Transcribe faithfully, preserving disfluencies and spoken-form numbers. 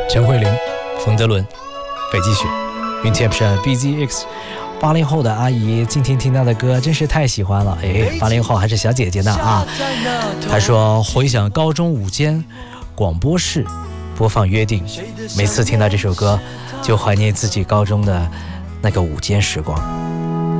陈慧琳、冯德伦、北极雪、云 Temptation B Z X。八零后的阿姨今天听到的歌真是太喜欢了，哎，八零后还是小姐姐呢啊！她说回想高中午间广播室播放《约定》，每次听到这首歌就怀念自己高中的那个午间时光。